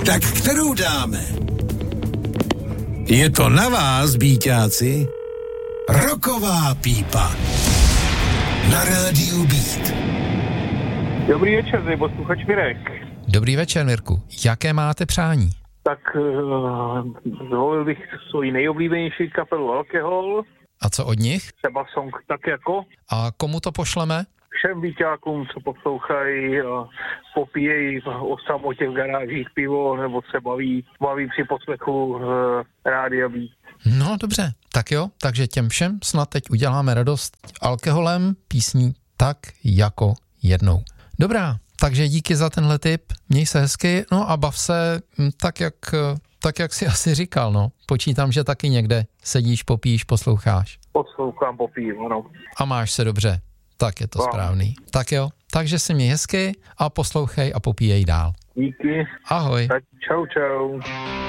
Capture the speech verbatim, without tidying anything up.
Tak kterou dáme? Je to na vás, bíťáci. Roková pípa. Na rádiu Beat. Dobrý večer, tady posluchač Mirek. Dobrý večer, Mirku. Jaké máte přání? Tak uh, zvolil bych svoji nejoblíbenější kapelu Alkohol. A co od nich? Třeba song Tak jako. A komu to pošleme? Všem víťákům, co poslouchají, uh, popíjejí o samotě v garážích pivo, nebo se baví, baví při poslechu uh, rádia Beat. No dobře, tak jo, takže těm všem snad teď uděláme radost alkoholem písní Tak jako jednou. Dobrá, takže díky za tenhle tip, měj se hezky, no a bav se tak, jak, tak, jak si asi říkal, no. Počítám, že taky někde sedíš, popíš, posloucháš. Poslouchám, popijím, ano. A máš se dobře, tak je to no. Správný. Tak jo, takže si měj hezky a poslouchej a popíjej dál. Díky. Ahoj. Tak čau, čau.